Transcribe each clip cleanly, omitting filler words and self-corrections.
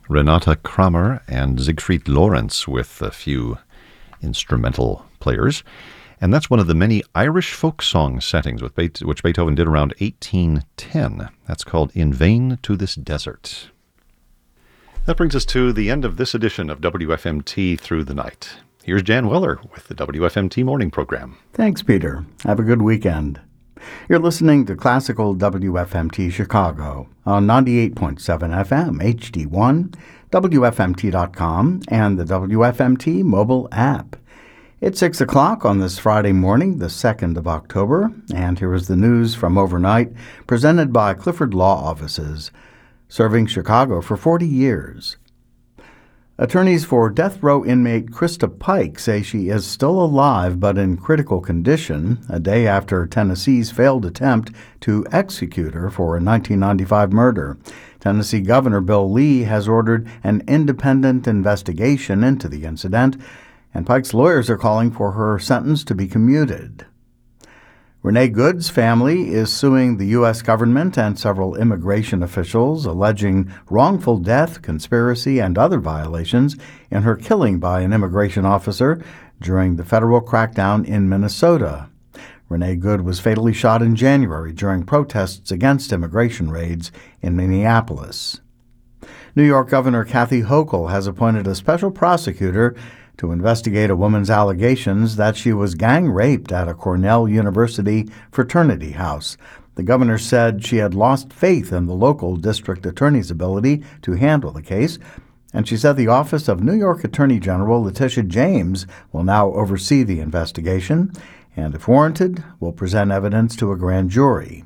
Renata Kramer and Siegfried Lorenz with a few instrumental players. And that's one of the many Irish folk song settings which Beethoven did around 1810. That's called In Vain to This Desert. That brings us to the end of this edition of WFMT Through the Night. Here's Jan Weller with the WFMT Morning Program. Thanks, Peter. Have a good weekend. You're listening to Classical WFMT Chicago on 98.7 FM, HD1, WFMT.com, and the WFMT mobile app. It's 6 o'clock on this Friday morning, the 2nd of October, and here is the news from overnight, presented by Clifford Law Offices, serving Chicago for 40 years. Attorneys for death row inmate Krista Pike say she is still alive but in critical condition a day after Tennessee's failed attempt to execute her for a 1995 murder. Tennessee Governor Bill Lee has ordered an independent investigation into the incident, and Pike's lawyers are calling for her sentence to be commuted. Renee Good's family is suing the U.S. government and several immigration officials, alleging wrongful death, conspiracy, and other violations in her killing by an immigration officer during the federal crackdown in Minnesota. Renee Good was fatally shot in January during protests against immigration raids in Minneapolis. New York Governor Kathy Hochul has appointed a special prosecutor to investigate a woman's allegations that she was gang raped at a Cornell University fraternity house. The governor said she had lost faith in the local district attorney's ability to handle the case, and she said the office of New York Attorney General Letitia James will now oversee the investigation and, if warranted, will present evidence to a grand jury.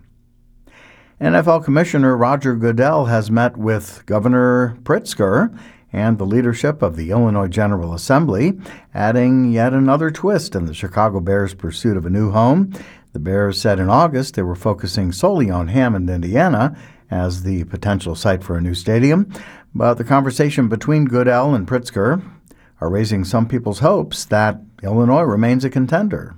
NFL Commissioner Roger Goodell has met with Governor Pritzker and the leadership of the Illinois General Assembly, adding yet another twist in the Chicago Bears' pursuit of a new home. The Bears said in August they were focusing solely on Hammond, Indiana, as the potential site for a new stadium, but the conversation between Goodell and Pritzker are raising some people's hopes that Illinois remains a contender.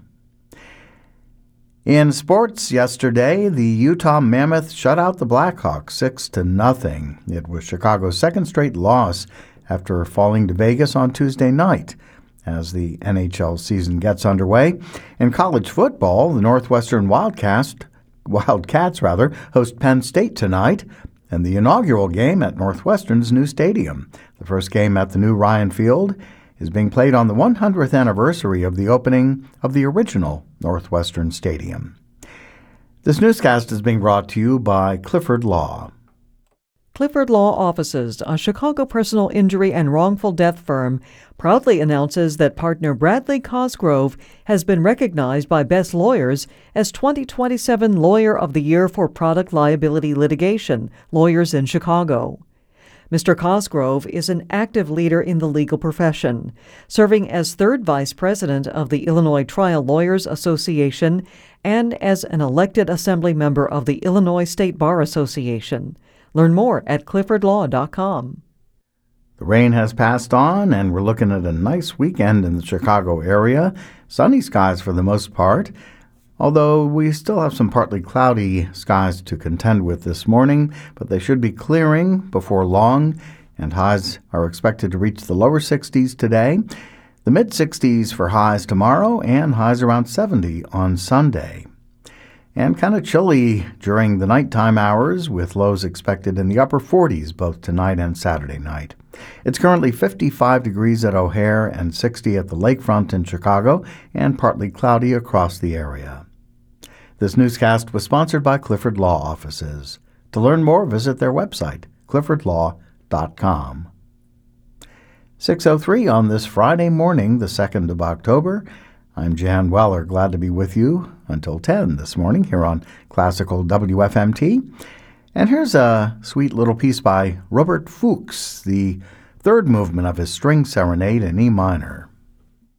In sports yesterday, the Utah Mammoth shut out the Blackhawks 6-0. It was Chicago's second straight loss after falling to Vegas on Tuesday night. As the NHL season gets underway, in college football, the Northwestern Wildcats host Penn State tonight, and the inaugural game at Northwestern's new stadium. The first game at the new Ryan Field is being played on the 100th anniversary of the opening of the original Northwestern Stadium. This newscast is being brought to you by Clifford Law. Clifford Law Offices, a Chicago personal injury and wrongful death firm, proudly announces that partner Bradley Cosgrove has been recognized by Best Lawyers as 2027 Lawyer of the Year for Product Liability Litigation, Lawyers in Chicago. Mr. Cosgrove is an active leader in the legal profession, serving as third vice president of the Illinois Trial Lawyers Association and as an elected assembly member of the Illinois State Bar Association. Learn more at cliffordlaw.com. The rain has passed on, and we're looking at a nice weekend in the Chicago area. Sunny skies for the most part, although we still have some partly cloudy skies to contend with this morning, but they should be clearing before long, and highs are expected to reach the lower 60s today, the mid-60s for highs tomorrow, and highs around 70 on Sunday. And kind of chilly during the nighttime hours, with lows expected in the upper 40s both tonight and Saturday night. It's currently 55 degrees at O'Hare and 60 at the lakefront in Chicago, and partly cloudy across the area. This newscast was sponsored by Clifford Law Offices. To learn more, visit their website, cliffordlaw.com. 6:03 on this Friday morning, the 2nd of October. I'm Jan Weller, glad to be with you until 10 this morning here on Classical WFMT. And here's a sweet little piece by Robert Fuchs, the third movement of his string serenade in E minor.